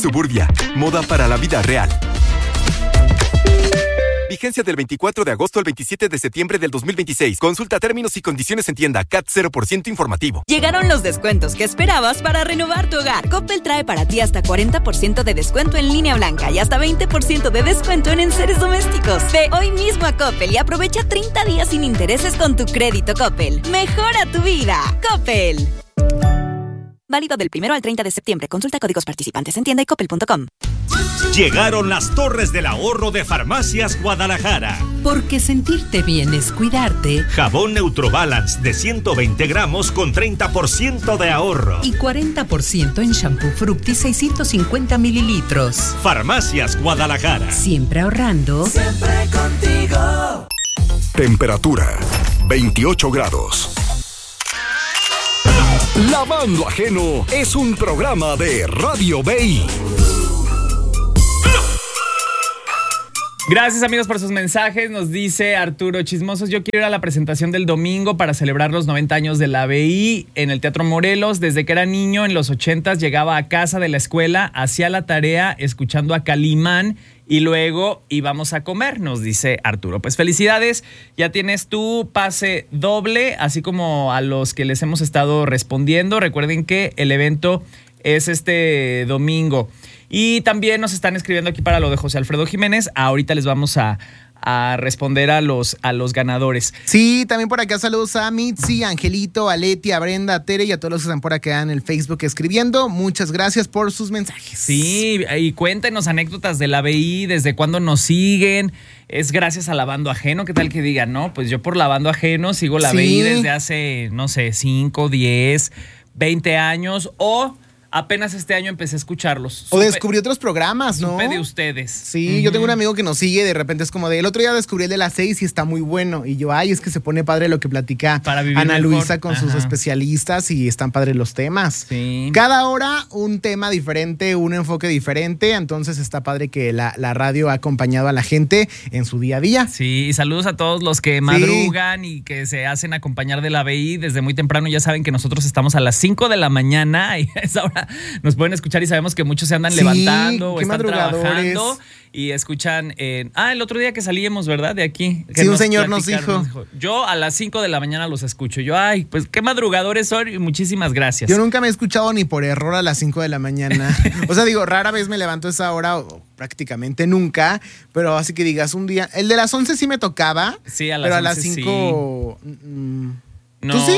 Suburbia, moda para la vida real. Vigencia del 24 de agosto al 27 de septiembre del 2026. Consulta términos y condiciones en tienda. CAT 0% informativo. Llegaron los descuentos que esperabas para renovar tu hogar. Coppel trae para ti hasta 40% de descuento en línea blanca y hasta 20% de descuento en enseres domésticos. Ve hoy mismo a Coppel y aprovecha 30 días sin intereses con tu crédito Coppel. Mejora tu vida. Coppel. Válido del 1 al 30 de septiembre. Consulta códigos participantes en tienda y coppel.com. Llegaron las Torres del Ahorro de Farmacias Guadalajara. Porque sentirte bien es cuidarte. Jabón Neutrobalance de 120 gramos con 30% de ahorro. Y 40% en shampoo Fructis 650 mililitros. Farmacias Guadalajara. Siempre ahorrando. Siempre contigo. Temperatura 28 grados. Lavando Ajeno es un programa de Radio BI. Gracias, amigos, por sus mensajes. Nos dice Arturo Chismosos: yo quiero ir a la presentación del domingo para celebrar los 90 años de la BI en el Teatro Morelos. Desde que era niño, en los 80s, llegaba a casa de la escuela, hacía la tarea escuchando a Calimán y luego íbamos a comer, nos dice Arturo. Pues felicidades, ya tienes tu pase doble, así como a los que les hemos estado respondiendo. Recuerden que el evento es este domingo. Y también nos están escribiendo aquí para lo de José Alfredo Jiménez. Ahorita les vamos a responder a los ganadores. Sí, también por acá saludos a Mitzi, a Angelito, a Leti, a Brenda, a Tere y a todos los que están por acá en el Facebook escribiendo. Muchas gracias por sus mensajes. Sí, y cuéntenos anécdotas de la BI, desde cuándo nos siguen. Es gracias a Lavando Ajeno. ¿Qué tal que digan? No, pues yo por Lavando Ajeno sigo la BI desde hace, no sé, 5, 10, 20 años o... apenas este año empecé a escucharlos. O descubrí otros programas, ¿no? Supe de ustedes. Sí, yo tengo un amigo que nos sigue y de repente es como de... El otro día descubrí el de las 6 y está muy bueno. Y yo, es que se pone padre lo que platica Ana Luisa con sus especialistas y están padres los temas. Sí. Cada hora un tema diferente, un enfoque diferente. Entonces está padre que la radio ha acompañado a la gente en su día a día. Sí, y saludos a todos los que madrugan y que se hacen acompañar de la BI desde muy temprano. Ya saben que nosotros estamos a las 5 de la mañana y a esa hora nos pueden escuchar y sabemos que muchos se andan levantando o están trabajando y escuchan. El otro día que salíamos, ¿verdad? De aquí. Sí, un señor nos dijo. Yo a las 5 de la mañana los escucho. Yo, pues qué madrugadores son y muchísimas gracias. Yo nunca me he escuchado ni por error a las 5 de la mañana. O sea, digo, rara vez me levanto a esa hora o prácticamente nunca, pero así que digas un día. El de las 11 sí me tocaba. Sí, a las pero 11 a las 5... Sí. ¿Tú sí?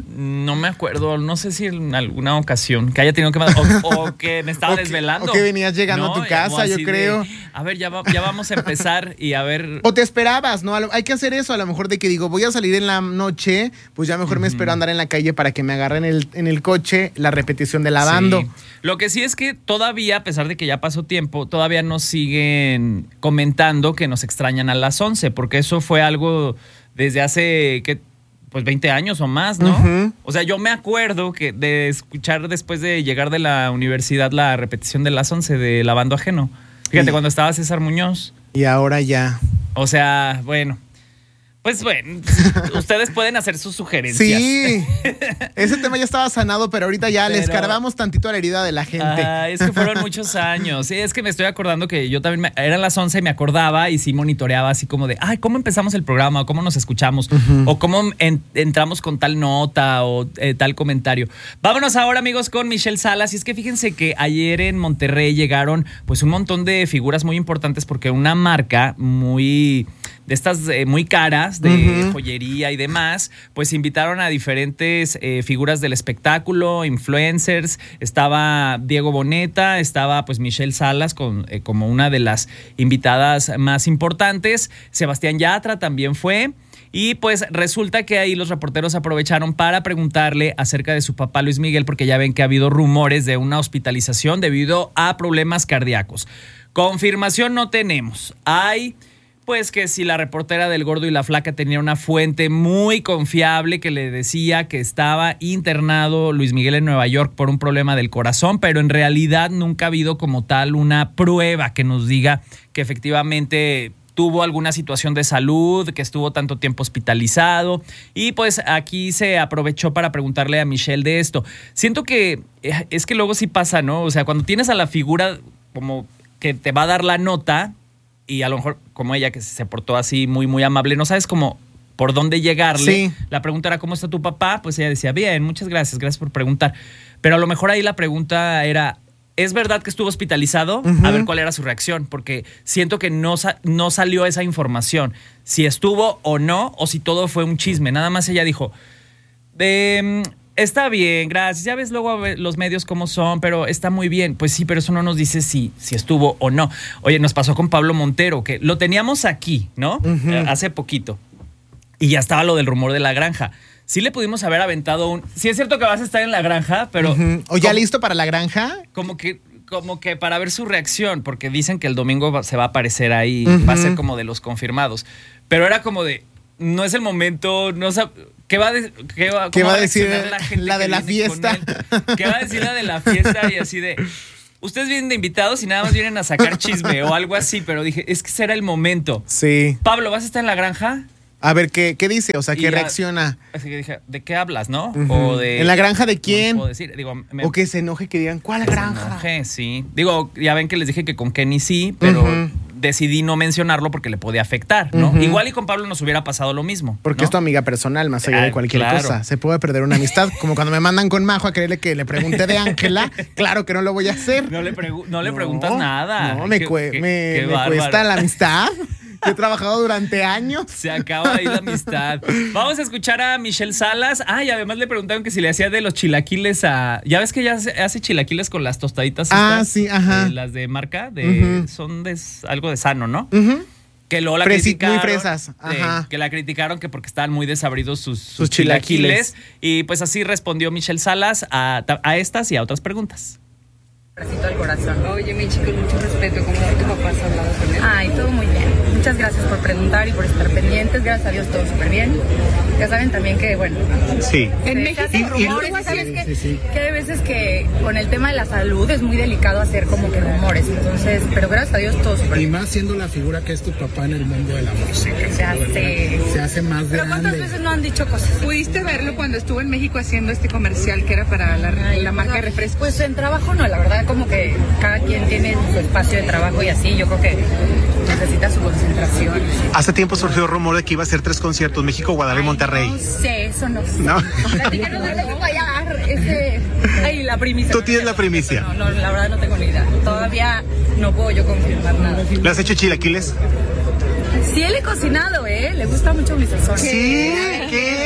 No me acuerdo, no sé si en alguna ocasión que haya tenido que o que me estaba desvelando. O que venías llegando a tu casa, yo creo. A ver, ya vamos a empezar y a ver. O te esperabas, ¿no? Hay que hacer eso, a lo mejor de que digo, voy a salir en la noche, pues ya mejor me espero a andar en la calle para que me agarren en el coche la repetición de Lavando. Sí. Lo que sí es que todavía, a pesar de que ya pasó tiempo, todavía nos siguen comentando que nos extrañan a las 11, porque eso fue algo desde hace... pues 20 años o más, ¿no? Uh-huh. O sea, yo me acuerdo que de escuchar después de llegar de la universidad la repetición de las 11 de Lavando Ajeno. Fíjate, cuando estaba César Muñoz. Y ahora ya. O sea, bueno. Pues bueno, ustedes pueden hacer sus sugerencias. Sí, ese tema ya estaba sanado, pero ahorita ya le escarbamos tantito a la herida de la gente. Es que fueron muchos años. Sí, es que me estoy acordando que yo también, eran las 11 y me acordaba y sí monitoreaba así como de, ¿cómo empezamos el programa? O ¿cómo nos escuchamos? Uh-huh. O ¿cómo entramos con tal nota o tal comentario? Vámonos ahora, amigos, con Michelle Salas. Y es que fíjense que ayer en Monterrey llegaron pues un montón de figuras muy importantes porque una marca muy... de estas muy caras, de joyería y demás, pues invitaron a diferentes figuras del espectáculo, influencers. Estaba Diego Boneta, estaba pues Michelle Salas como una de las invitadas más importantes. Sebastián Yatra también fue. Y pues resulta que ahí los reporteros aprovecharon para preguntarle acerca de su papá Luis Miguel, porque ya ven que ha habido rumores de una hospitalización debido a problemas cardíacos. Confirmación no tenemos. Pues que si la reportera del Gordo y la Flaca tenía una fuente muy confiable que le decía que estaba internado Luis Miguel en Nueva York por un problema del corazón, pero en realidad nunca ha habido como tal una prueba que nos diga que efectivamente tuvo alguna situación de salud, que estuvo tanto tiempo hospitalizado. Y pues aquí se aprovechó para preguntarle a Michelle de esto. Siento que es que luego sí pasa, ¿no? O sea, cuando tienes a la figura como que te va a dar la nota y a lo mejor como ella que se portó así muy, muy amable, no sabes cómo por dónde llegarle. Sí. La pregunta era, ¿cómo está tu papá? Pues ella decía, bien, muchas gracias por preguntar. Pero a lo mejor ahí la pregunta era, ¿es verdad que estuvo hospitalizado? A ver cuál era su reacción, porque siento que no salió esa información. Si estuvo o no, o si todo fue un chisme. Nada más ella dijo, está bien, gracias. Ya ves luego los medios cómo son, pero está muy bien. Pues sí, pero eso no nos dice si estuvo o no. Oye, nos pasó con Pablo Montero, que lo teníamos aquí, ¿no? Hace poquito. Y ya estaba lo del rumor de la granja. Sí le pudimos haber aventado sí es cierto que vas a estar en la granja, pero... ¿O ya listo para la granja? Como que para ver su reacción, porque dicen que el domingo se va a aparecer ahí, va a ser como de los confirmados. Pero era como de, no es el momento, no ¿qué va a decir la de la fiesta? ¿Qué va a decir la de la fiesta? Y así de... Ustedes vienen de invitados y nada más vienen a sacar chisme o algo así, pero dije, es que será el momento. Sí. Pablo, ¿vas a estar en la granja? A ver, ¿qué dice? O sea, ¿qué reacciona? Así que dije, ¿de qué hablas, no? O de... ¿En la granja de quién? No puedo decir. Digo, o que se enoje, que digan, ¿cuál granja? Se enoje, sí. Digo, ya ven que les dije que con Kenny sí, pero decidí no mencionarlo porque le podía afectar, ¿no? Igual y con Pablo nos hubiera pasado lo mismo. Porque ¿no? es tu amiga personal, más allá de cualquier cosa. Se puede perder una amistad. Como cuando me mandan con Majo a quererle que le pregunte de Ángela. Claro que no lo voy a hacer. No le preguntas nada. No, me cuesta la amistad. He trabajado durante años. Se acaba ahí la amistad. Vamos a escuchar a Michelle Salas. Y además le preguntaron que si le hacía de los chilaquiles Ya ves que ya hace chilaquiles con las tostaditas estas, sí, ajá. Las de marca, son algo de sano, ¿no? Que luego la criticaron. Muy fresas. Ajá. Que la criticaron que porque estaban muy desabridos sus chilaquiles. Y pues así respondió Michelle Salas a estas y a otras preguntas. Al corazón. Oye, Michi, con mucho respeto, ¿cómo fue tu papá? ¿Has hablado con él? Ay, todo muy bien. Muchas gracias por preguntar y por estar pendientes. Gracias a Dios, todo súper bien. Ya saben también que, bueno... Sí. En México hay rumores, ¿sabes qué? Que hay veces que con el tema de la salud es muy delicado hacer como que rumores. Entonces, pero gracias a Dios, todo súper bien. Y más siendo la figura que es tu papá en el mundo de la música. Se hace más pero grande. ¿cuántas veces no han dicho cosas? ¿Pudiste verlo cuando estuvo en México haciendo este comercial que era para la marca de refrescos? Pues en trabajo no, la verdad, como que cada quien tiene su espacio de trabajo y así, yo creo que necesita su concentración. Hace tiempo surgió el rumor de que iba a hacer 3 conciertos, México, Guadalajara y Monterrey. No sé, eso no sé. ¿No? La primicia. ¿Tú tienes la primicia? No, la verdad no tengo ni idea. Todavía no puedo yo confirmar nada. ¿Le has hecho chilaquiles? Sí, le he cocinado, le gusta mucho mi sazón. ¿Sí? ¿Qué?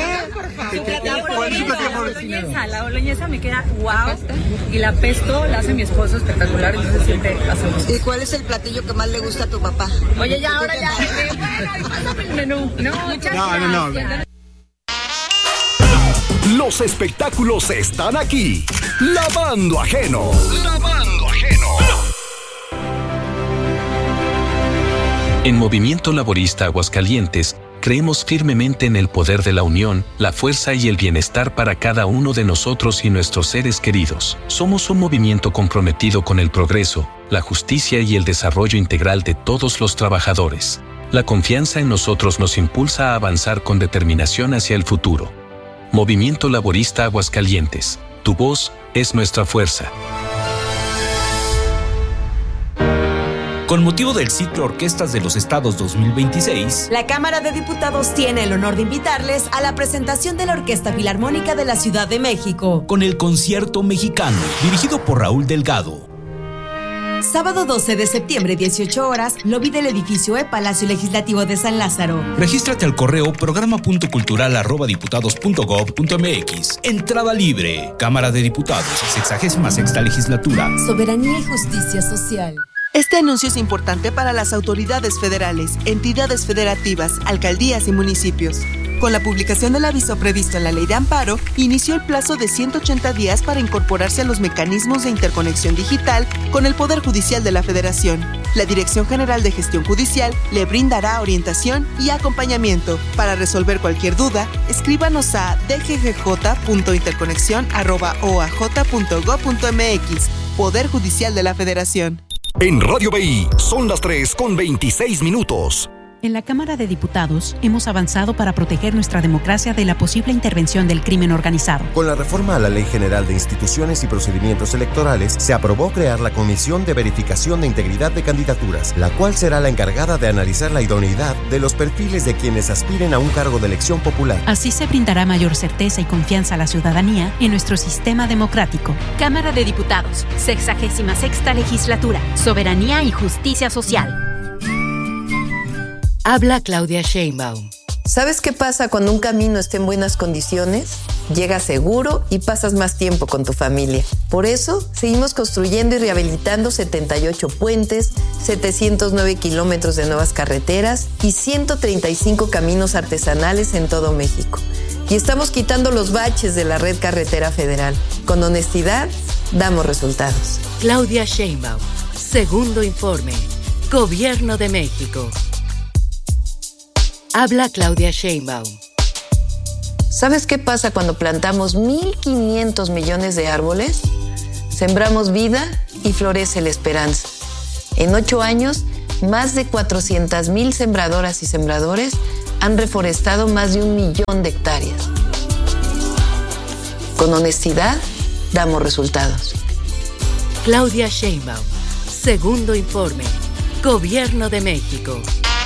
La boloñesa me queda guau. Y la pesto la hace mi esposo espectacular, entonces siempre hacemos. ¿Y cuál es el platillo que más le gusta a tu papá? Oye, ya, ahora ya. Pásame el menú. No, muchas gracias. No. Los espectáculos están aquí. Lavando Ajeno. Lavando Ajeno. En Movimiento Laborista Aguascalientes, creemos firmemente en el poder de la unión, la fuerza y el bienestar para cada uno de nosotros y nuestros seres queridos. Somos un movimiento comprometido con el progreso, la justicia y el desarrollo integral de todos los trabajadores. La confianza en nosotros nos impulsa a avanzar con determinación hacia el futuro. Movimiento Laborista Aguascalientes. Tu voz es nuestra fuerza. Con motivo del ciclo Orquestas de los Estados 2026, la Cámara de Diputados tiene el honor de invitarles a la presentación de la Orquesta Filarmónica de la Ciudad de México, con el Concierto Mexicano, dirigido por Raúl Delgado. Sábado 12 de septiembre, 18 horas, lobby del edificio Palacio Legislativo de San Lázaro. Regístrate al correo programa.cultural@diputados.gov.mx. Entrada libre. Cámara de Diputados, 66ª Legislatura. Soberanía y justicia social. Este anuncio es importante para las autoridades federales, entidades federativas, alcaldías y municipios. Con la publicación del aviso previsto en la Ley de Amparo, inició el plazo de 180 días para incorporarse a los mecanismos de interconexión digital con el Poder Judicial de la Federación. La Dirección General de Gestión Judicial le brindará orientación y acompañamiento. Para resolver cualquier duda, escríbanos a dggj.interconexión@oaj.gov.mx. Poder Judicial de la Federación. En Radio BI son las 3:26. En la Cámara de Diputados hemos avanzado para proteger nuestra democracia de la posible intervención del crimen organizado. Con la reforma a la Ley General de Instituciones y Procedimientos Electorales, se aprobó crear la Comisión de Verificación de Integridad de Candidaturas, la cual será la encargada de analizar la idoneidad de los perfiles de quienes aspiren a un cargo de elección popular. Así se brindará mayor certeza y confianza a la ciudadanía en nuestro sistema democrático. Cámara de Diputados, 66ª Legislatura, Soberanía y Justicia Social. Habla Claudia Sheinbaum. ¿Sabes qué pasa cuando un camino está en buenas condiciones? Llegas seguro y pasas más tiempo con tu familia. Por eso, seguimos construyendo y rehabilitando 78 puentes, 709 kilómetros de nuevas carreteras y 135 caminos artesanales en todo México. Y estamos quitando los baches de la red carretera federal. Con honestidad, damos resultados. Claudia Sheinbaum. Segundo informe. Gobierno de México. Habla Claudia Sheinbaum. ¿Sabes qué pasa cuando plantamos 1.500 millones de árboles? Sembramos vida y florece la esperanza. En 8 años, más de 400,000 sembradoras y sembradores han reforestado más de 1 millón de hectáreas. Con honestidad, damos resultados. Claudia Sheinbaum. Segundo informe. Gobierno de México.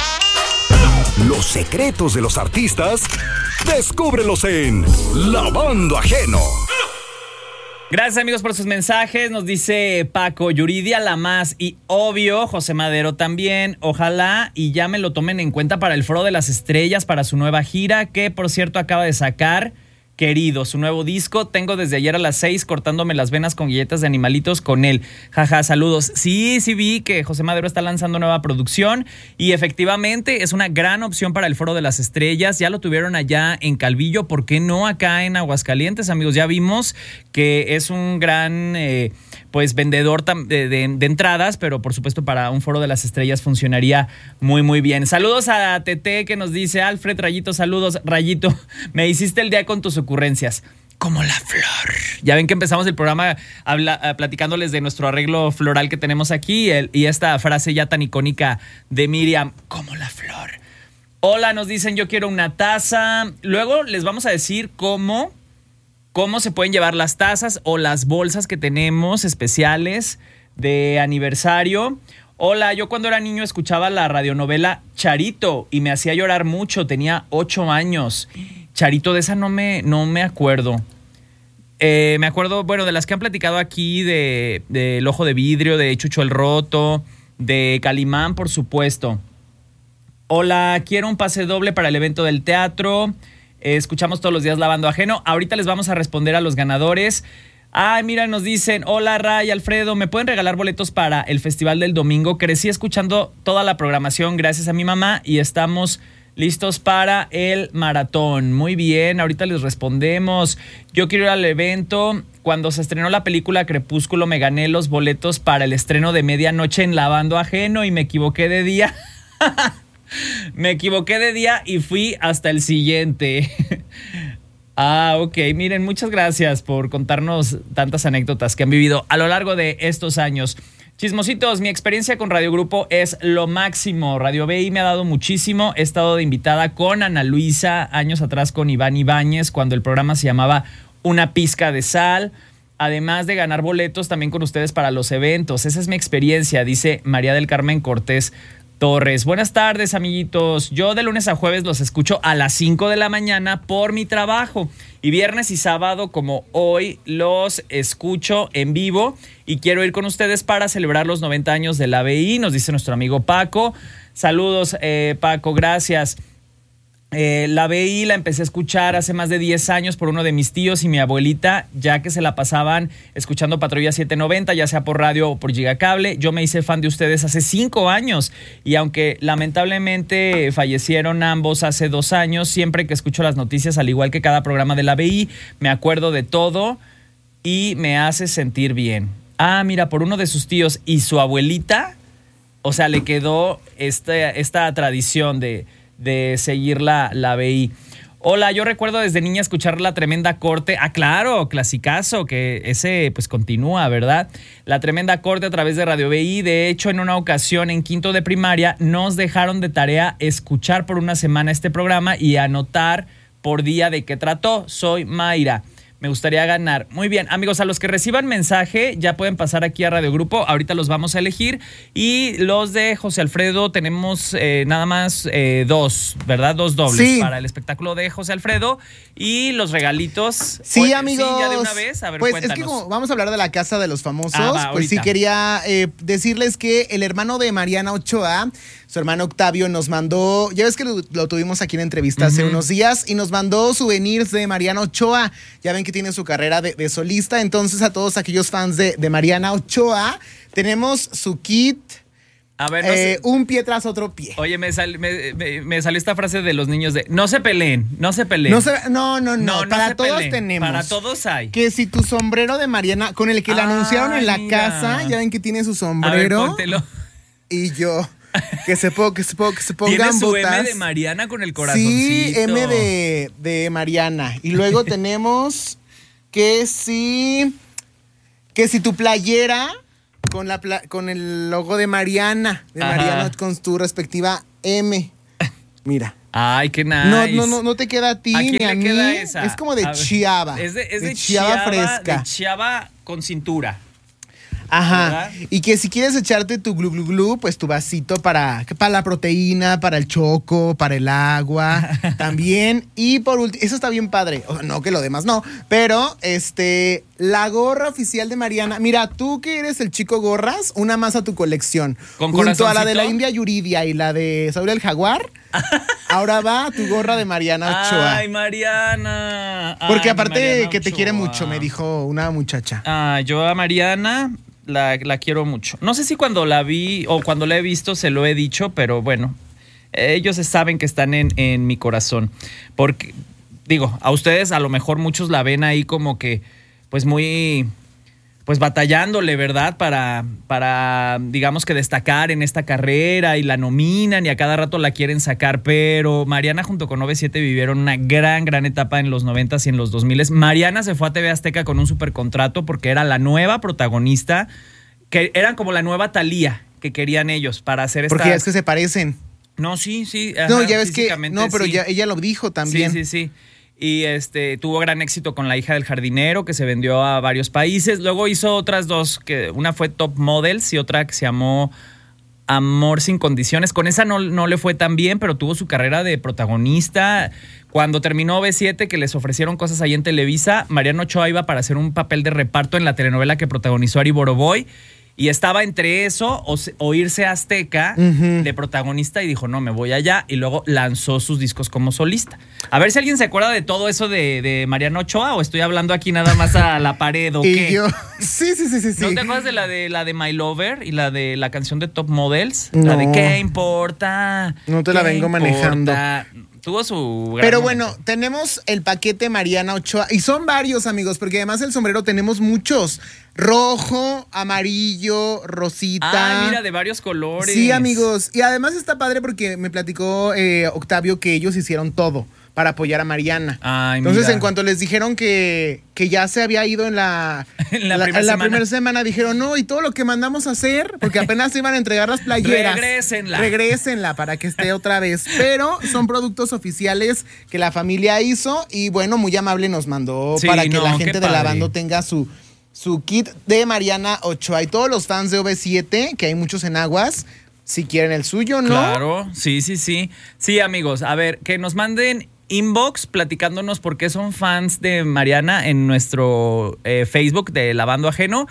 Los secretos de los artistas, descúbrelos en Lavando Ajeno. Gracias, amigos, por sus mensajes. Nos dice Paco, Yuridia la más y obvio, José Madero también. Ojalá y ya me lo tomen en cuenta para el Foro de las Estrellas, para su nueva gira, que por cierto acaba de sacar, Querido, su nuevo disco. Tengo desde ayer a las 6 cortándome las venas con galletas de animalitos con él. Jaja, saludos. Sí vi que José Madero está lanzando nueva producción y efectivamente es una gran opción para el Foro de las Estrellas. Ya lo tuvieron allá en Calvillo, ¿por qué no acá en Aguascalientes, amigos? Ya vimos que es un gran vendedor de entradas, pero por supuesto para un Foro de las Estrellas funcionaría muy, muy bien. Saludos a Tete, que nos dice: Alfred, Rayito, saludos. Rayito, me hiciste el día con tus ocurrencias. Como la flor. Ya ven que empezamos el programa platicándoles de nuestro arreglo floral que tenemos aquí y esta frase ya tan icónica de Miriam, como la flor. Hola, nos dicen: yo quiero una taza. Luego les vamos a decir cómo se pueden llevar las tazas o las bolsas que tenemos especiales de aniversario. Hola, yo cuando era niño escuchaba la radionovela Charito y me hacía llorar mucho, tenía 8 años. Charito, de esa no me acuerdo. Me acuerdo, de las que han platicado aquí, de El Ojo de Vidrio, de Chucho el Roto, de Calimán, por supuesto. Hola, quiero un pase doble para el evento del teatro. Escuchamos todos los días Lavando Ajeno. Ahorita les vamos a responder a los ganadores. Ay, mira, nos dicen: hola, Ray, Alfredo, ¿me pueden regalar boletos para el festival del domingo? Crecí escuchando toda la programación gracias a mi mamá y estamos listos para el maratón. Muy bien, ahorita les respondemos. Yo quiero ir al evento. Cuando se estrenó la película Crepúsculo me gané los boletos para el estreno de medianoche en Lavando Ajeno y me equivoqué de día. Me equivoqué de día y fui hasta el siguiente. Ok, miren, muchas gracias por contarnos tantas anécdotas que han vivido a lo largo de estos años. Chismositos, mi experiencia con Radio Grupo es lo máximo. Radio BI me ha dado muchísimo. He estado de invitada con Ana Luisa, años atrás con Iván Ibáñez, cuando el programa se llamaba Una Pizca de Sal. Además de ganar boletos también con ustedes para los eventos. Esa es mi experiencia, dice María del Carmen Cortés Torres. Buenas tardes, amiguitos. Yo de lunes a jueves los escucho a las 5 de la mañana por mi trabajo. Y viernes y sábado, como hoy, los escucho en vivo. Y quiero ir con ustedes para celebrar los 90 años de la BI, nos dice nuestro amigo Paco. Saludos, Paco, gracias. La BI la empecé a escuchar hace más de 10 años por uno de mis tíos y mi abuelita, ya que se la pasaban escuchando Patrulla 790, ya sea por radio o por Gigacable. Yo me hice fan de ustedes hace 5 años y aunque lamentablemente fallecieron ambos hace 2 años, siempre que escucho las noticias, al igual que cada programa de la BI, me acuerdo de todo y me hace sentir bien. Ah, mira, por uno de sus tíos y su abuelita, o sea, le quedó esta tradición de seguir la BI. Hola, yo recuerdo desde niña escuchar La Tremenda Corte. Ah, claro, clasicazo, que ese pues continúa, ¿verdad? La Tremenda Corte a través de Radio BI. De hecho, en una ocasión en quinto de primaria nos dejaron de tarea escuchar por una semana este programa y anotar por día de qué trató. Soy Mayra. Me gustaría ganar. Muy bien, amigos, a los que reciban mensaje ya pueden pasar aquí a Radio Grupo. Ahorita los vamos a elegir. Y los de José Alfredo tenemos nada más 2, ¿verdad? 2 dobles para el espectáculo de José Alfredo. Y los regalitos. Sí, amigos. Sí, ya de una vez. A ver, pues cuéntanos. es que como vamos a hablar de la Casa de los Famosos, pues sí quería decirles que el hermano de Mariana Ochoa, su hermano Octavio, nos mandó, ya ves que lo tuvimos aquí en entrevista hace unos días, y nos mandó souvenirs de Mariana Ochoa. Ya ven que tiene su carrera de solista. Entonces, a todos aquellos fans de Mariana Ochoa, tenemos su kit. A ver, no sé. Un pie tras otro pie. Oye, me salió esta frase de los niños de no se peleen, no se peleen. No, para todos peleen. Tenemos. Para todos hay. Que si tu sombrero de Mariana, con el que la anunciaron en la casa, ya ven que tiene su sombrero. A ver, póntelo. Y yo, que se pongan ¿Tiene su botas. M de Mariana con el corazoncito? Sí, M de Mariana. Y luego tenemos que si tu playera con el logo de Mariana, con tu respectiva M. Mira. Ay, qué nice. No te queda a ti ¿A quién ni a le mí. queda esa? Es como de chiaba. Es de chiaba fresca. De chiaba con cintura. Ajá. ¿Verdad? Y que si quieres echarte tu glu glu glu, pues tu vasito para la proteína, para el choco, para el agua, también. Y por último, eso está bien padre. No, que lo demás no. Pero, la gorra oficial de Mariana. Mira, tú que eres el chico gorras, una más a tu colección. ¿Con junto a la de la India Yuridia y la de Saúl el Jaguar. Ahora va tu gorra de Mariana Ochoa. Ay, Mariana. Porque aparte que te quiere mucho, me dijo una muchacha. Yo a Mariana la quiero mucho. No sé si cuando la vi o cuando la he visto se lo he dicho, pero bueno, ellos saben que están en mi corazón. Porque, digo, a ustedes a lo mejor muchos la ven ahí como que, pues muy, pues batallándole, ¿verdad? Para, digamos que destacar en esta carrera y la nominan y a cada rato la quieren sacar, pero Mariana junto con 97 vivieron una gran etapa en los 90s y en los 2000s. Mariana se fue a TV Azteca con un supercontrato porque era la nueva protagonista, que eran como la nueva Thalía que querían ellos para hacer esta... Porque es que se parecen. No, sí. Ajá, no, ya ves que... No, pero sí. Ella lo dijo también. Sí. Y tuvo gran éxito con La hija del jardinero, que se vendió a varios países. Luego hizo otras 2, que una fue Top Models y otra que se llamó Amor sin condiciones. Con esa no le fue tan bien, pero tuvo su carrera de protagonista. Cuando terminó B7, que les ofrecieron cosas ahí en Televisa, Mariana Ochoa iba para hacer un papel de reparto en la telenovela que protagonizó Ari Boroboy. Y estaba entre eso o irse a Azteca de protagonista y dijo, no, me voy allá. Y luego lanzó sus discos como solista. A ver si alguien se acuerda de todo eso de Mariana Ochoa o estoy hablando aquí nada más a la pared o qué. Yo, sí. ¿No te acuerdas de la de My Lover y la de la canción de Top Models? No. La de ¿Qué importa? No te la vengo manejando. Tuvo su gran Pero momento. bueno, tenemos el paquete Mariana Ochoa. Y son varios, amigos, porque además el sombrero tenemos muchos. Rojo, amarillo, rosita. Mira, de varios colores. Sí, amigos. Y además está padre porque me platicó Octavio que ellos hicieron todo para apoyar a Mariana. Entonces, en cuanto les dijeron que ya se había ido en la primera semana, dijeron, no, y todo lo que mandamos a hacer, porque apenas iban a entregar las playeras. Regrésenla para que esté otra vez. Pero son productos oficiales que la familia hizo y bueno, muy amable nos mandó para que la gente de Lavando tenga su kit de Mariana Ochoa. Y todos los fans de OV7, que hay muchos en Aguas, si quieren el suyo, ¿no? Claro, sí. Sí, amigos, a ver, que nos manden inbox platicándonos por qué son fans de Mariana en nuestro Facebook de Lavando Ajeno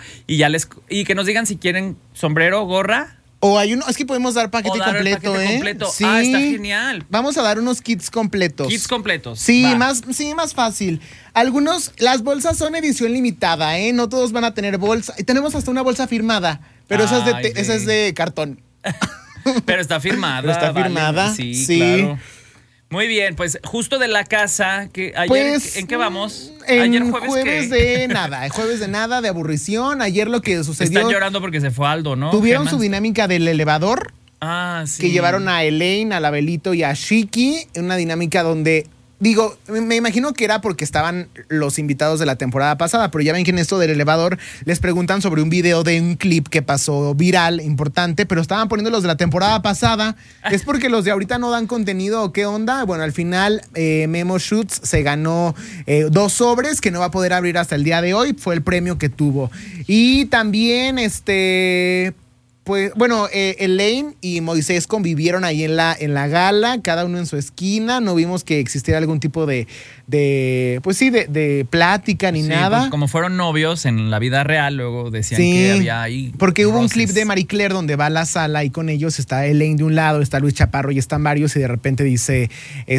y que nos digan si quieren sombrero, gorra. O hay uno, es que podemos dar paquete completo, completo. Sí. Está genial. Vamos a dar unos kits completos. Kits completos. Sí, más fácil. Algunos, las bolsas son edición limitada, No todos van a tener bolsa. Y tenemos hasta una bolsa firmada, pero esa es de cartón. Pero está firmada. Vale. Sí, claro. Muy bien, pues justo de la casa, que ayer, ¿en qué vamos? Ayer jueves de nada, de aburrición. Ayer lo que sucedió... Están llorando porque se fue Aldo, ¿no? Tuvieron su dinámica del elevador. Sí. Que llevaron a Elaine, a Labelito y a Shiki. Una dinámica donde Digo, me imagino que era porque estaban los invitados de la temporada pasada, pero ya ven que en esto del elevador les preguntan sobre un video de un clip que pasó viral, importante, pero estaban poniendo los de la temporada pasada. ¿Es porque los de ahorita no dan contenido o qué onda? Bueno, al final Memo Shoots se ganó 2 sobres que no va a poder abrir hasta el día de hoy. Fue el premio que tuvo. Y también pues bueno, Elaine y Moisés convivieron ahí en la gala, cada uno en su esquina. No vimos que existiera algún tipo de plática ni nada. Pues como fueron novios en la vida real, luego decían que había ahí. Porque hubo un clip de Marie Claire donde va a la sala y con ellos está Elaine de un lado, está Luis Chaparro y están varios, y de repente dice,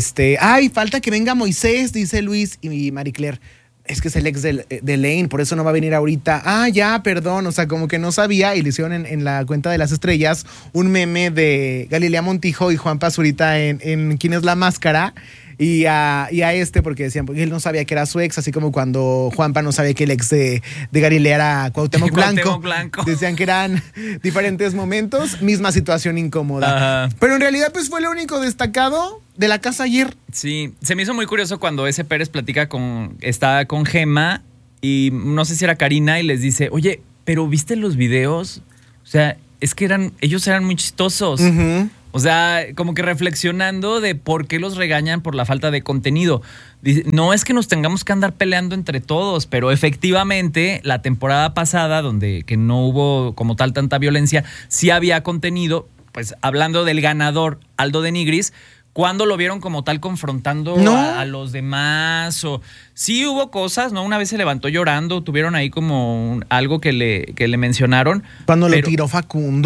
ay, falta que venga Moisés, dice Luis, y Marie Claire, es que es el ex de Elaine, por eso no va a venir ahorita. Ah, ya, perdón, o sea, como que no sabía, y le hicieron en la cuenta de las estrellas un meme de Galilea Montijo y Juan Pazurita en ¿Quién es la máscara? Y a porque decían, porque él no sabía que era su ex, así como cuando Juanpa no sabía que el ex de Galilea era Cuauhtémoc Blanco. Decían que eran diferentes momentos, misma situación incómoda. Ajá. Pero en realidad pues fue lo único destacado de la casa ayer. Sí, se me hizo muy curioso cuando ese Pérez está con Gema y no sé si era Karina y les dice, oye, pero ¿viste los videos? O sea, es que ellos eran muy chistosos. Uh-huh. O sea, como que reflexionando de por qué los regañan por la falta de contenido. Dice, no es que nos tengamos que andar peleando entre todos, pero efectivamente la temporada pasada, donde que no hubo como tal tanta violencia, sí había contenido. Pues hablando del ganador, Aldo de Nigris, ¿cuándo lo vieron como tal confrontando a los demás? O sí hubo cosas, ¿no? Una vez se levantó llorando, tuvieron ahí como algo que le mencionaron. Cuando lo tiró Facundo.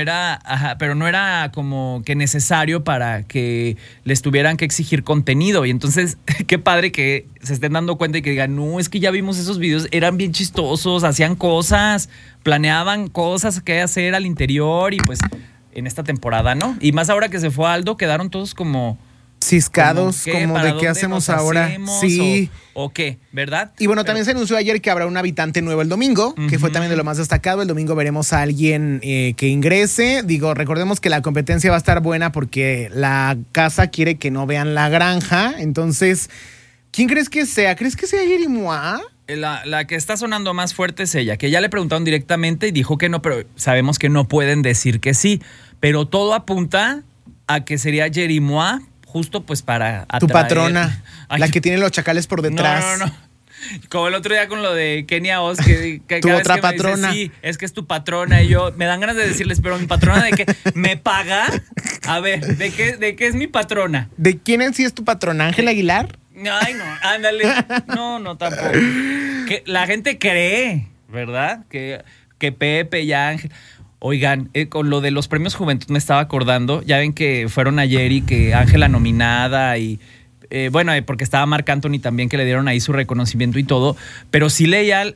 Pero no era como que necesario para que les tuvieran que exigir contenido. Y entonces, qué padre que se estén dando cuenta y que digan, no, es que ya vimos esos videos, eran bien chistosos, hacían cosas, planeaban cosas que hacer al interior y pues en esta temporada, ¿no? Y más ahora que se fue Aldo, quedaron todos como ciscados, como de qué hacemos ahora. Sí. ¿O qué? ¿Verdad? Y bueno, también se anunció ayer que habrá un habitante nuevo el domingo, que fue también de lo más destacado. El domingo veremos a alguien que ingrese. Digo, recordemos que la competencia va a estar buena porque la casa quiere que no vean la granja. Entonces, ¿quién crees que sea? ¿Crees que sea Yerimoa? La que está sonando más fuerte es ella, que ya le preguntaron directamente y dijo que no, pero sabemos que no pueden decir que sí. Pero todo apunta a que sería Yerimoa, justo pues para atraer. Tu patrona, la que tiene los chacales por detrás. No. Como el otro día con lo de Kenia Oz, que tu cada otra vez que patrona. Me dice, sí, es que es tu patrona. Y yo, me dan ganas de decirles, pero mi patrona ¿de qué? ¿Me paga? A ver, ¿de qué es mi patrona? ¿De quién en sí es tu patrona? ¿Ángel Aguilar? Ay, no, ándale. No, tampoco. Que la gente cree, ¿verdad? Que Pepe y Ángel. Oigan, con lo de los premios Juventud me estaba acordando. Ya ven que fueron ayer y que Ángela nominada y porque estaba Marc Anthony también, que le dieron ahí su reconocimiento y todo. Pero sí leía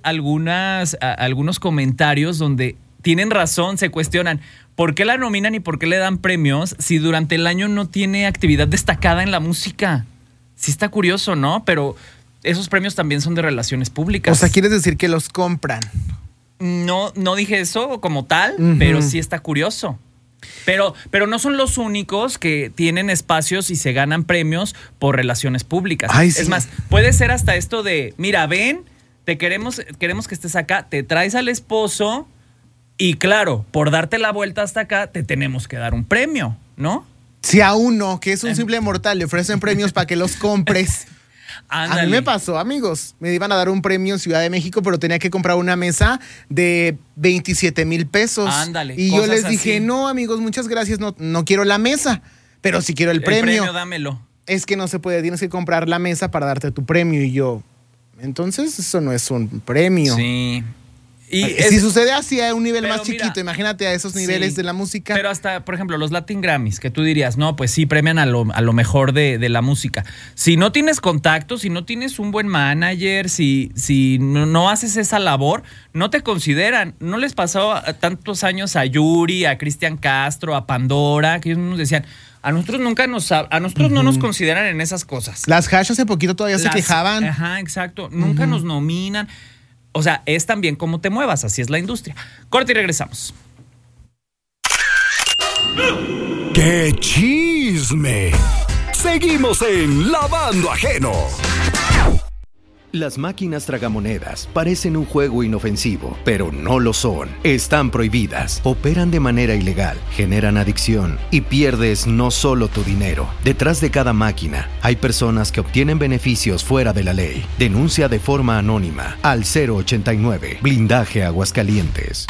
algunos comentarios donde tienen razón, se cuestionan por qué la nominan y por qué le dan premios si durante el año no tiene actividad destacada en la música. Sí está curioso, ¿no? Pero esos premios también son de relaciones públicas. O sea, ¿quieres decir que los compran? No dije eso como tal, pero sí está curioso. Pero no son los únicos que tienen espacios y se ganan premios por relaciones públicas. Ay, sí. Es más, puede ser hasta esto de, mira, ven, te queremos que estés acá, te traes al esposo y claro, por darte la vuelta hasta acá, te tenemos que dar un premio, ¿no? Si a uno, que es un simple mortal, le ofrecen premios para que los compres. Ándale. A mí me pasó, amigos. Me iban a dar un premio en Ciudad de México, pero tenía que comprar una mesa de 27,000 pesos. Ándale. Y yo les dije, no, amigos, muchas gracias, no quiero la mesa, pero sí quiero el premio. El premio, dámelo. Es que no se puede, tienes que comprar la mesa para darte tu premio. Y yo, entonces eso no es un premio. Sí. Y si sucede así a un nivel más chiquito, mira, imagínate a esos niveles de la música. Pero hasta, por ejemplo, los Latin Grammys, que tú dirías, no, pues sí, premian a lo mejor de la música. Si no tienes contacto, si no tienes un buen manager, si no haces esa labor, no te consideran. ¿No les pasó tantos años a Yuri, a Cristian Castro, a Pandora, que ellos nos decían, a nosotros no nos consideran en esas cosas? Las Hash hace poquito todavía se quejaban. Ajá, exacto. Nunca nos nominan. O sea, es también cómo te muevas, así es la industria. Corte y regresamos. ¡Qué chisme! Seguimos en Lavando Ajeno. Las máquinas tragamonedas parecen un juego inofensivo, pero no lo son. Están prohibidas, operan de manera ilegal, generan adicción y pierdes no solo tu dinero. Detrás de cada máquina hay personas que obtienen beneficios fuera de la ley. Denuncia de forma anónima al 089 Blindaje Aguascalientes.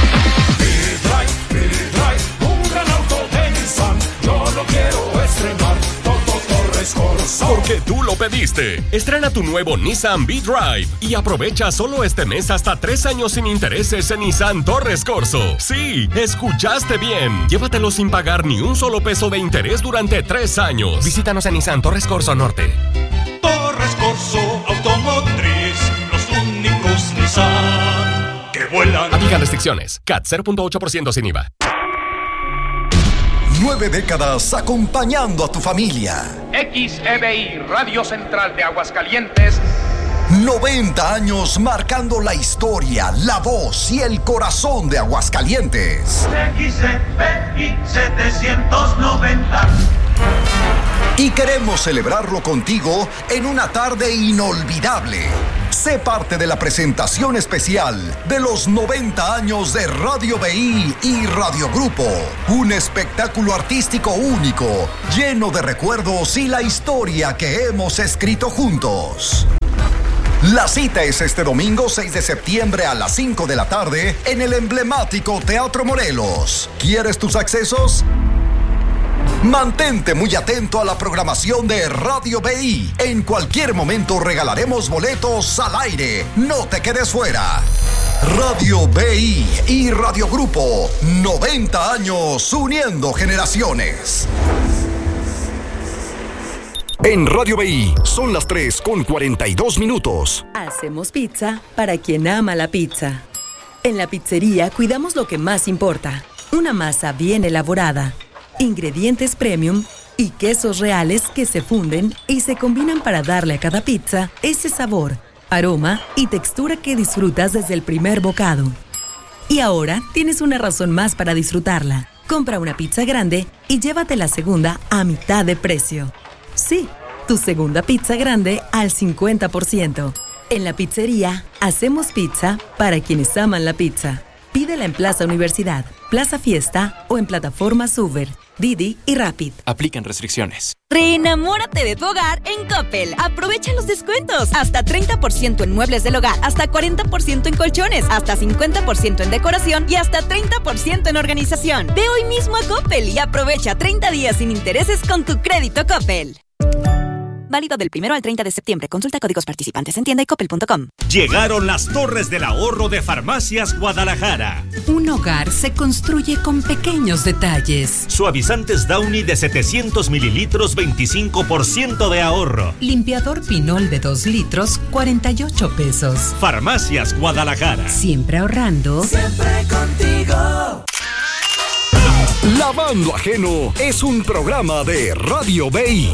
Un gran auto de Nissan, yo lo quiero estrenar. Porque tú lo pediste. Estrena tu nuevo Nissan V-Drive y aprovecha solo este mes hasta 3 años sin intereses en Nissan Torres Corso. Sí, escuchaste bien. Llévatelo sin pagar ni un solo peso de interés durante 3 años. Visítanos en Nissan Torres Corso Norte. Torres Corso Automotriz, los únicos Nissan que vuelan. Aplican restricciones. CAT 0.8% sin IVA. 9 décadas acompañando a tu familia. XEBI, Radio Central de Aguascalientes. 90 años marcando la historia, la voz y el corazón de Aguascalientes. XEBI 790. Y queremos celebrarlo contigo en una tarde inolvidable. Sé parte de la presentación especial de los 90 años de Radio BI y Radio Grupo. Un espectáculo artístico único, lleno de recuerdos y la historia que hemos escrito juntos. La cita es este domingo 6 de septiembre a las 5 de la tarde en el emblemático Teatro Morelos. ¿Quieres tus accesos? Mantente muy atento a la programación de Radio BI. En cualquier momento regalaremos boletos al aire. No te quedes fuera. Radio BI y Radio Grupo. 90 años uniendo generaciones. En Radio BI son las 3:42. Hacemos pizza para quien ama la pizza. En la pizzería cuidamos lo que más importa. Una masa bien elaborada, ingredientes premium y quesos reales que se funden y se combinan para darle a cada pizza ese sabor, aroma y textura que disfrutas desde el primer bocado. Y ahora tienes una razón más para disfrutarla. Compra una pizza grande y llévate la segunda a mitad de precio. Sí, tu segunda pizza grande al 50%. En la pizzería, hacemos pizza para quienes aman la pizza. Pídela en Plaza Universidad, Plaza Fiesta o en plataformas Uber, Didi y Rapid. Aplican restricciones. Reenamórate de tu hogar en Coppel. Aprovecha los descuentos. Hasta 30% en muebles del hogar, hasta 40% en colchones, hasta 50% en decoración y hasta 30% en organización. Ve hoy mismo a Coppel y aprovecha 30 días sin intereses con tu crédito Coppel. Válido del 1 al 30 de septiembre. Consulta códigos participantes en tienda y coppel.com. Llegaron las Torres del Ahorro de Farmacias Guadalajara. Un hogar se construye con pequeños detalles. Suavizantes Downy de 700 mililitros, 25% de ahorro. Limpiador Pinol de 2 litros, 48 pesos. Farmacias Guadalajara. Siempre ahorrando. Siempre contigo. Lavando Ajeno es un programa de Radio BI.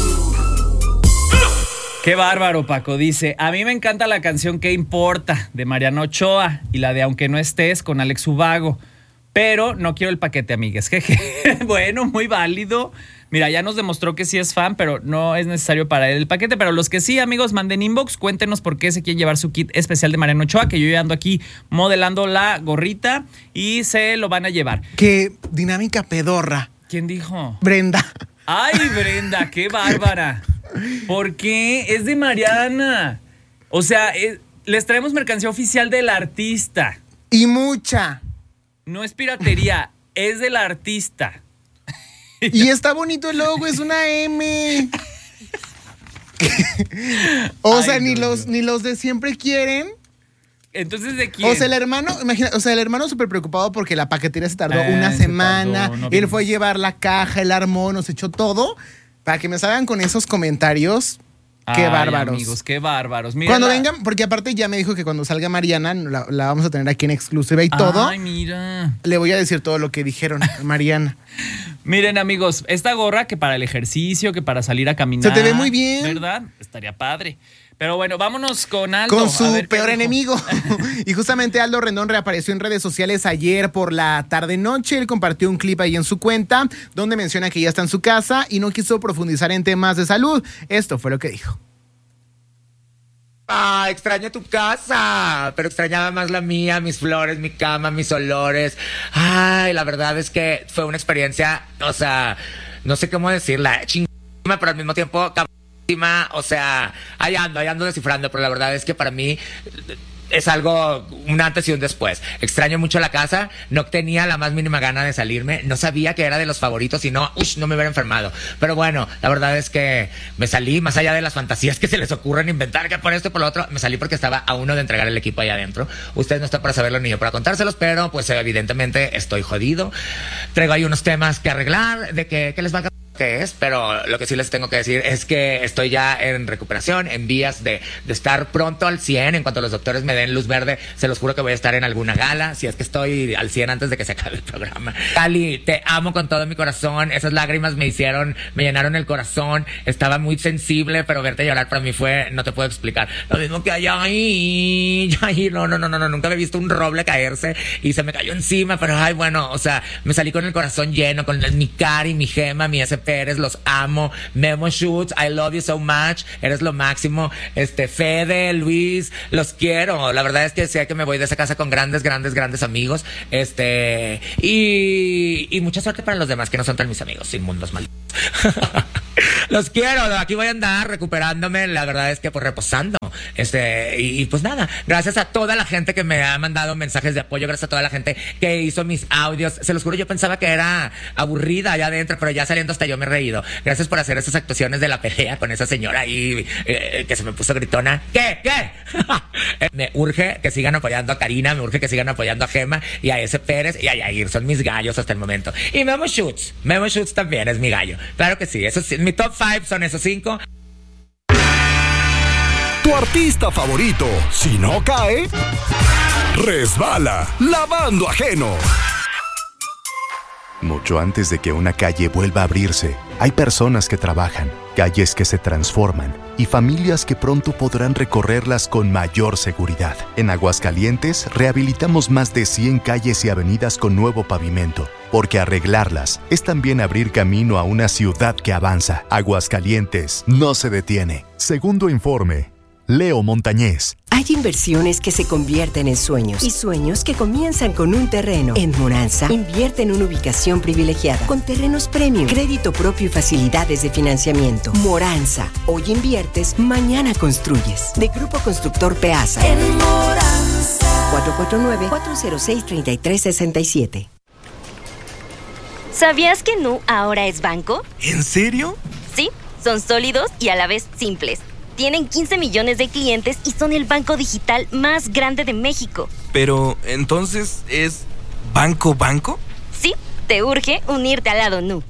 Qué bárbaro, Paco. Dice, a mí me encanta la canción ¿Qué importa? De Mariano Ochoa y la de Aunque no estés con Alex Ubago. Pero no quiero el paquete, amigues. Jeje. Bueno, muy válido. Mira, ya nos demostró que sí es fan, pero no es necesario para él el paquete. Pero los que sí, amigos, manden inbox. Cuéntenos por qué se quieren llevar su kit especial de Mariano Ochoa, que yo ya ando aquí modelando la gorrita y se lo van a llevar. Qué dinámica pedorra. ¿Quién dijo? Brenda. Ay, Brenda, qué bárbara. ¿Por qué? Es de Mariana. O sea, les traemos mercancía oficial del artista. Y mucha. No es piratería, es del artista. Y está bonito el logo, es una M. O sea, ni los de siempre quieren. Entonces, ¿de quién? O sea, el hermano, imagina, el hermano súper preocupado porque la paquetería se tardó una semana. Él fue a llevar la caja, él armó, nos echó todo. Para que me salgan con esos comentarios. Qué bárbaros. Amigos, qué bárbaros. Mira cuando vengan, porque aparte ya me dijo que cuando salga Mariana, la vamos a tener aquí en exclusiva y todo. Ay, mira. Le voy a decir todo lo que dijeron a Mariana. Miren, amigos, esta gorra que para el ejercicio, que para salir a caminar. Se te ve muy bien. ¿Verdad? Estaría padre. Pero bueno, vámonos con Aldo. Con su peor enemigo. Y justamente Aldo Rendón reapareció en redes sociales ayer por la tarde-noche. Él compartió un clip ahí en su cuenta donde menciona que ya está en su casa y no quiso profundizar en temas de salud. Esto fue lo que dijo. Extraño tu casa, pero extrañaba más la mía, mis flores, mi cama, mis olores. Ay, la verdad es que fue una experiencia, o sea, no sé cómo decirla, chingada, pero al mismo tiempo o sea, ahí ando descifrando, pero la verdad es que para mí es algo, un antes y un después. Extraño mucho la casa, no tenía la más mínima gana de salirme, no sabía que era de los favoritos y no me hubiera enfermado. Pero bueno, la verdad es que me salí, más allá de las fantasías que se les ocurren inventar, que por esto y por lo otro, me salí porque estaba a uno de entregar el equipo allá adentro. Ustedes no están para saberlo ni yo para contárselos, pero pues evidentemente estoy jodido. Traigo ahí unos temas que arreglar, de que les valga que es, pero lo que sí les tengo que decir es que estoy ya en recuperación, en vías de estar pronto al 100. En cuanto los doctores me den luz verde, se los juro que voy a estar en alguna gala, si es que estoy al 100 antes de que se acabe el programa. Cali, te amo con todo mi corazón, esas lágrimas me llenaron el corazón, estaba muy sensible, pero verte llorar para mí fue, no te puedo explicar, lo mismo que allá ahí, no, nunca había visto un roble caerse y se me cayó encima, pero ay, bueno, o sea, me salí con el corazón lleno, con mi Cari, mi Gema, mi SP, los amo. Memo Schutz, I love you so much, eres lo máximo. Fede, Luis, los quiero. La verdad es que sé que me voy de esa casa con grandes amigos. Y mucha suerte para los demás que no son tan mis amigos, inmundos malditos. Los quiero, aquí voy a andar recuperándome, la verdad es que pues reposando. Y pues nada, gracias a toda la gente que me ha mandado mensajes de apoyo, gracias a toda la gente que hizo mis audios. Se los juro, yo pensaba que era aburrida allá adentro, pero ya saliendo hasta yo me he reído. Gracias por hacer esas actuaciones de la pelea con esa señora ahí que se me puso gritona. ¿Qué? Me urge que sigan apoyando a Karina, me urge que sigan apoyando a Gema y a ese Pérez y a Yair, son mis gallos hasta el momento. Y Memo Schutz también es mi gallo. Claro que sí, eso sí, mi top 5 son esos 5. Tu artista favorito, si no cae, resbala, lavando ajeno. Mucho antes de que una calle vuelva a abrirse, hay personas que trabajan, calles que se transforman y familias que pronto podrán recorrerlas con mayor seguridad. En Aguascalientes, rehabilitamos más de 100 calles y avenidas con nuevo pavimento, porque arreglarlas es también abrir camino a una ciudad que avanza. Aguascalientes no se detiene. Segundo informe, Leo Montañez. Hay inversiones que se convierten en sueños y sueños que comienzan con un terreno. En Moranza, invierte en una ubicación privilegiada con terrenos premium, crédito propio y facilidades de financiamiento. Moranza, hoy inviertes, mañana construyes. De Grupo Constructor Peasa. En Moranza. 449-406-3367. ¿Sabías que Nu ahora es banco? ¿En serio? Sí, son sólidos y a la vez simples. Tienen 15 millones de clientes y son el banco digital más grande de México. Pero, ¿entonces es banco? Sí, te urge unirte al lado Nu.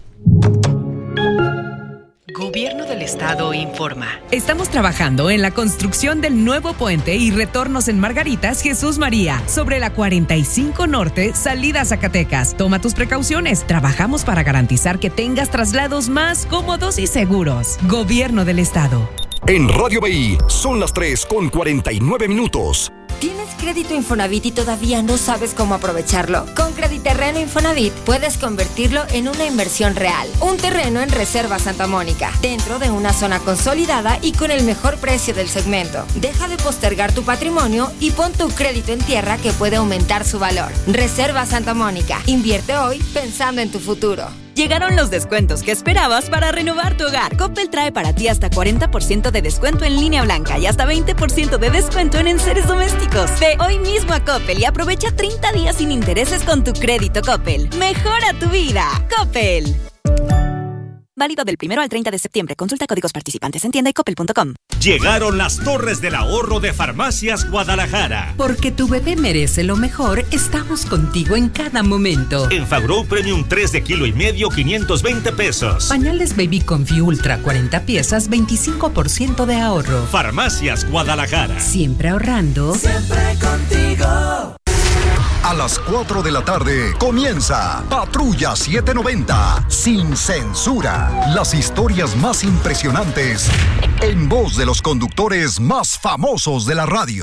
Gobierno del Estado informa. Estamos trabajando en la construcción del nuevo puente y retornos en Margaritas Jesús María, sobre la 45 Norte, salida a Zacatecas. Toma tus precauciones. Trabajamos para garantizar que tengas traslados más cómodos y seguros. Gobierno del Estado. En Radio BI son las 3:49. ¿Tienes crédito Infonavit y todavía no sabes cómo aprovecharlo? Con Crediterreno Infonavit puedes convertirlo en una inversión real. Un terreno en Reserva Santa Mónica, dentro de una zona consolidada y con el mejor precio del segmento. Deja de postergar tu patrimonio y pon tu crédito en tierra que puede aumentar su valor. Reserva Santa Mónica. Invierte hoy pensando en tu futuro. Llegaron los descuentos que esperabas para renovar tu hogar. Coppel trae para ti hasta 40% de descuento en línea blanca y hasta 20% de descuento en enseres domésticos. Ve hoy mismo a Coppel y aprovecha 30 días sin intereses con tu crédito Coppel. Mejora tu vida. Coppel. Válido del 1 al 30 de septiembre. Consulta códigos participantes en tienda y coppel.com. Llegaron las Torres del Ahorro de Farmacias Guadalajara. Porque tu bebé merece lo mejor, estamos contigo en cada momento. Enfagrow Premium 3 de kilo y medio, 520 pesos. Pañales Baby Confi Ultra 40 piezas, 25% de ahorro. Farmacias Guadalajara. Siempre ahorrando. Siempre contigo. A las 4 de la tarde comienza Patrulla 790, sin censura. Las historias más impresionantes en voz de los conductores más famosos de la radio.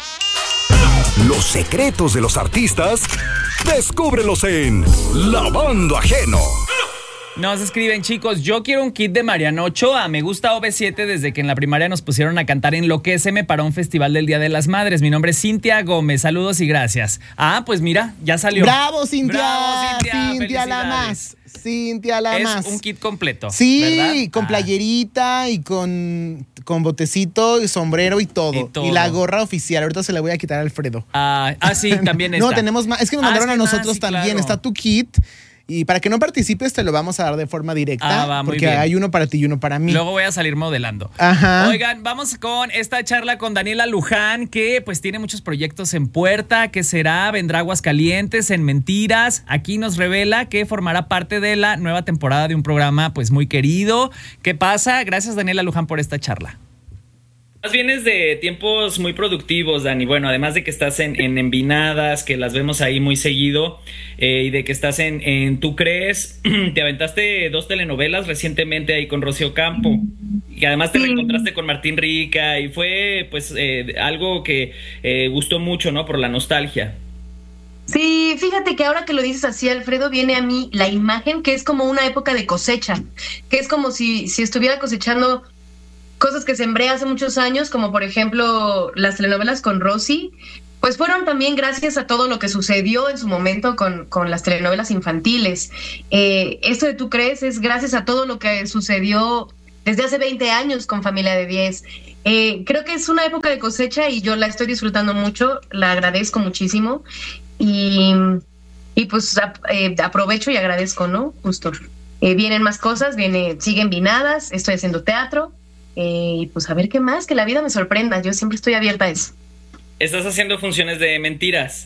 Los secretos de los artistas, descúbrelos en Lavando Ajeno. Nos escriben, chicos, yo quiero un kit de Mariano Ochoa. Me gusta OV7 desde que en la primaria nos pusieron a cantar Enloquéceme para un festival del Día de las Madres. Mi nombre es Cintia Gómez. Saludos y gracias. Ah, pues mira, ya salió. ¡Bravo, Cintia! ¡Bravo, Cintia! Cintia la más. Cintia la más. Es un kit completo. Sí, ¿verdad? Con playerita y con botecito y sombrero y todo. Y la gorra oficial. Ahorita se la voy a quitar a Alfredo. Sí, también está. No, tenemos más. Es que nos mandaron a nosotros también. Claro. Está tu kit. Y para que no participes te lo vamos a dar de forma directa, porque hay uno para ti y uno para mí. Luego voy a salir modelando. Ajá. Oigan, vamos con esta charla con Daniela Luján, que pues tiene muchos proyectos en puerta. ¿Qué será? Vendrá Aguascalientes, en Mentiras. Aquí nos revela que formará parte de la nueva temporada de un programa pues muy querido. ¿Qué pasa? Gracias, Daniela Luján, por esta charla. Más bien es de tiempos muy productivos, Dani. Bueno, además de que estás en Envinadas, que las vemos ahí muy seguido, y de que estás en Tú Crees, te aventaste 2 telenovelas recientemente ahí con Rocío Campo, y además te reencontraste con Martín Rica, y fue pues algo que gustó mucho, ¿no? Por la nostalgia. Sí, fíjate que ahora que lo dices así, Alfredo, viene a mí la imagen que es como una época de cosecha, que es como si estuviera cosechando cosas que sembré hace muchos años, como por ejemplo las telenovelas con Rosy, pues fueron también gracias a todo lo que sucedió en su momento con las telenovelas infantiles. Esto de Tú Crees es gracias a todo lo que sucedió desde hace 20 años con Familia de 10. Creo que es una época de cosecha y yo la estoy disfrutando mucho, la agradezco muchísimo y pues aprovecho y agradezco, ¿no? Justo. Vienen más cosas, siguen Vinadas, estoy haciendo teatro. Y pues a ver qué más, que la vida me sorprenda. Yo siempre estoy abierta a eso. Estás haciendo funciones de Mentiras.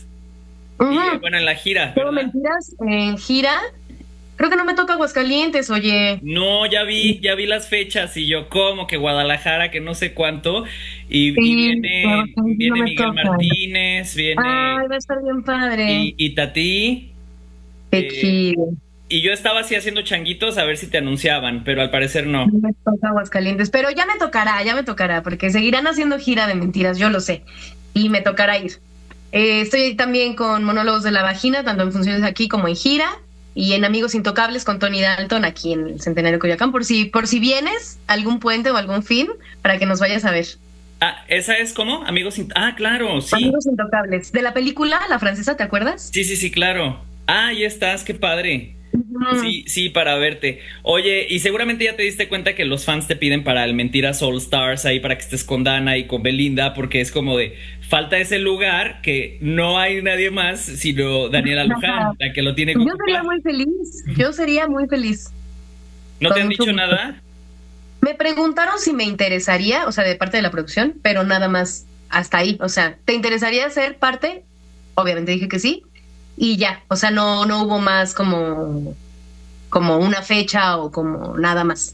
Y, bueno, en la gira, ¿verdad? Mentiras en gira. Creo que no me toca Aguascalientes, oye. No, ya vi las fechas y yo como que Guadalajara, que no sé cuánto. Y viene Miguel Martínez, viene... Ay, va a estar bien padre. Y Tati. Qué chido. Y yo estaba así haciendo changuitos a ver si te anunciaban, pero al parecer no. No me toca Aguascalientes, pero ya me tocará, porque seguirán haciendo gira de Mentiras, yo lo sé, y me tocará ir. Estoy también con Monólogos de la Vagina, tanto en funciones aquí como en gira, y en Amigos Intocables con Tony Dalton aquí en el Centenario de Coyoacán, por si vienes algún puente o algún fin, para que nos vayas a ver. ¿Esa es cómo? Claro, sí. Amigos Intocables, de la película, la francesa, ¿te acuerdas? Sí, claro. Ahí estás, qué padre. Sí, para verte. Oye, y seguramente ya te diste cuenta que los fans te piden para el Mentiras All Stars ahí para que estés con Dana y con Belinda, porque es como de falta ese lugar que no hay nadie más sino Daniela Luján, la que lo tiene que ocupar. Yo sería muy feliz. ¿No te han dicho nada? Me preguntaron si me interesaría, o sea, de parte de la producción, pero nada más hasta ahí. O sea, ¿te interesaría ser parte? Obviamente dije que sí. Y ya, o sea, no hubo más como una fecha o como nada más.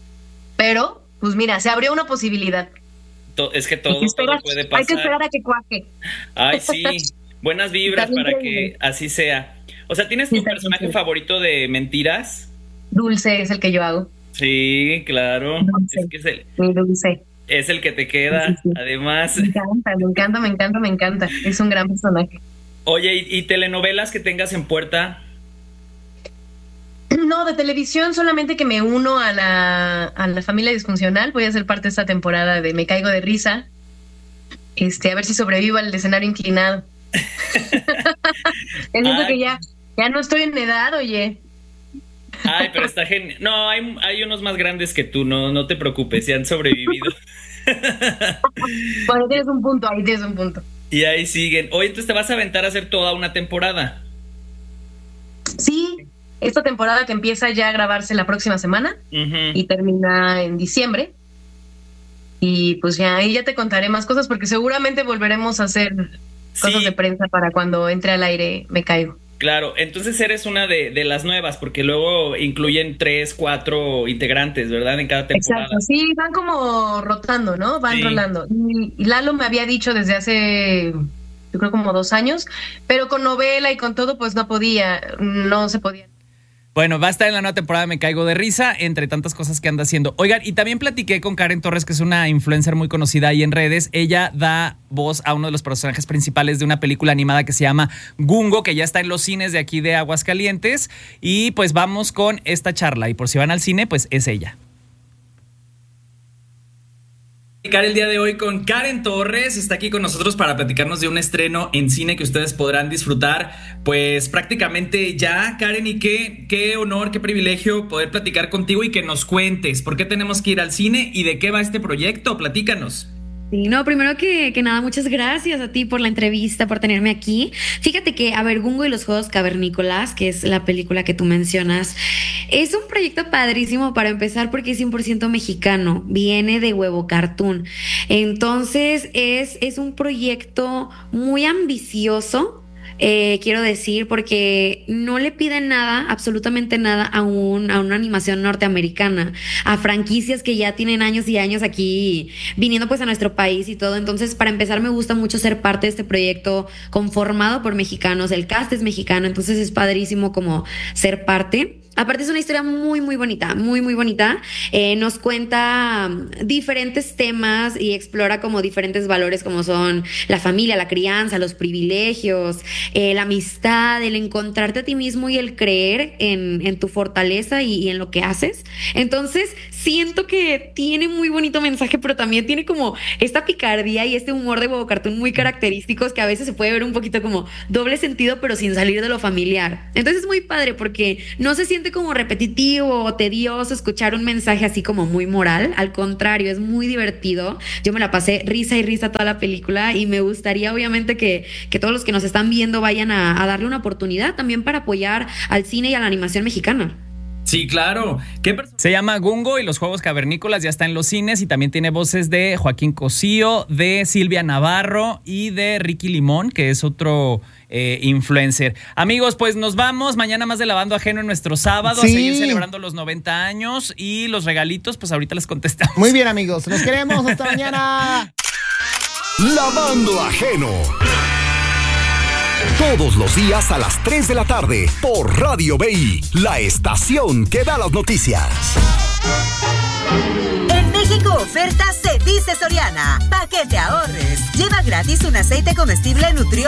Pero, pues mira, se abrió una posibilidad. Es que todo puede pasar. Hay que esperar a que cuaje. Ay, sí. Buenas vibras para que así sea. O sea, ¿tienes tu personaje favorito de Mentiras? Dulce es el que yo hago. Sí, claro. Dulce. Es que mi Dulce. Es el que te queda, sí. Además. Me encanta. Es un gran personaje. Oye, ¿y telenovelas que tengas en puerta? No, de televisión solamente que me uno a la familia disfuncional. Voy a ser parte de esta temporada de Me Caigo de Risa. A ver si sobrevivo al escenario inclinado. Siento que ya no estoy en edad, oye. Ay, pero está genial. No, hay unos más grandes que tú, no te preocupes, ya han sobrevivido. Bueno, tienes un punto. Y ahí siguen. Oye, entonces te vas a aventar a hacer toda una temporada. Sí, esta temporada que empieza ya a grabarse la próxima semana y termina en diciembre. Y pues ya ahí ya te contaré más cosas porque seguramente volveremos a hacer cosas de prensa para cuando entre al aire Me Caigo. Claro, entonces eres una de las nuevas, porque luego incluyen 3, 4 integrantes, ¿verdad? En cada temporada. Exacto, sí, van como rotando, ¿no? Van rolando. Y Lalo me había dicho desde hace yo creo como 2 años, pero con novela y con todo, pues no se podía. Bueno, va a estar en la nueva temporada de Me Caigo de Risa, entre tantas cosas que anda haciendo. Oigan, y también platiqué con Karen Torres, que es una influencer muy conocida ahí en redes. Ella da voz a uno de los personajes principales de una película animada que se llama Gungo, que ya está en los cines de aquí de Aguascalientes. Y pues vamos con esta charla. Y por si van al cine, pues es ella. El día de hoy con Karen Torres, está aquí con nosotros para platicarnos de un estreno en cine que ustedes podrán disfrutar pues prácticamente ya. Karen, y qué honor, qué privilegio poder platicar contigo y que nos cuentes por qué tenemos que ir al cine y de qué va este proyecto. Platícanos. Sí, no, primero que nada, muchas gracias a ti por la entrevista, por tenerme aquí. Fíjate que, Gungo y los Juegos Cavernícolas, que es la película que tú mencionas, es un proyecto padrísimo para empezar porque es 100% mexicano, viene de Huevo Cartoon. Entonces, es un proyecto muy ambicioso. Quiero decir, porque no le piden nada, absolutamente nada a una animación norteamericana, a franquicias que ya tienen años y años aquí viniendo pues a nuestro país y todo. Entonces, para empezar, me gusta mucho ser parte de este proyecto conformado por mexicanos, el cast es mexicano, entonces es padrísimo como ser parte. Aparte es una historia muy, muy bonita, muy, muy bonita. Nos cuenta diferentes temas y explora como diferentes valores como son la familia, la crianza, los privilegios, la amistad, el encontrarte a ti mismo y el creer en tu fortaleza y en lo que haces. Entonces siento que tiene muy bonito mensaje, pero también tiene como esta picardía y este humor de Huevo Cartoon muy característicos que a veces se puede ver un poquito como doble sentido, pero sin salir de lo familiar. Entonces es muy padre porque no se siente como repetitivo o tedioso escuchar un mensaje así como muy moral. Al contrario, es muy divertido. Yo me la pasé risa y risa toda la película y me gustaría obviamente que todos los que nos están viendo vayan a darle una oportunidad también para apoyar al cine y a la animación mexicana. Sí, claro. Se llama Gungo y los Juegos Cavernícolas, ya está en los cines y también tiene voces de Joaquín Cosío, de Silvia Navarro y de Ricky Limón, que es otro influencer. Amigos, pues nos vamos. Mañana más de Lavando Ajeno en nuestro sábado, sí, a seguir celebrando los 90 años y los regalitos, pues ahorita les contestamos. Muy bien, amigos. Los queremos. Hasta mañana. Lavando Ajeno. Todos los días a las 3 de la tarde por Radio BI, la estación que da las noticias. En México oferta Se Dice Soriana, pa' que te ahorres. Lleva gratis un aceite comestible nutriólogo